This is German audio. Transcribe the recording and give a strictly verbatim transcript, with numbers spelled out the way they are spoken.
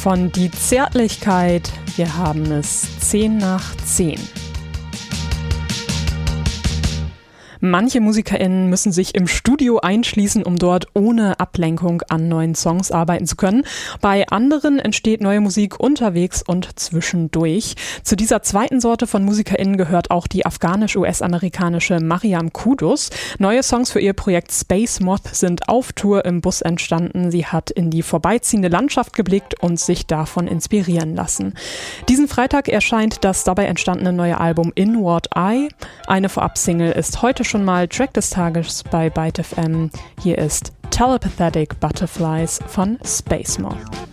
von Die Zärtlichkeit. Wir haben es zehn nach zehn. Manche MusikerInnen müssen sich im Studio einschließen, um dort ohne Ablenkung an neuen Songs arbeiten zu können. Bei anderen entsteht neue Musik unterwegs und zwischendurch. Zu dieser zweiten Sorte von MusikerInnen gehört auch die afghanisch-U S-amerikanische Mariam Kudus. Neue Songs für ihr Projekt Space Moth sind auf Tour im Bus entstanden. Sie hat in die vorbeiziehende Landschaft geblickt und sich davon inspirieren lassen. Diesen Freitag erscheint das dabei entstandene neue Album Inward Eye. Eine Vorab-Single ist heute schon mal Track des Tages bei Byte F M. Hier ist Telepathetic Butterflies von Space Moth.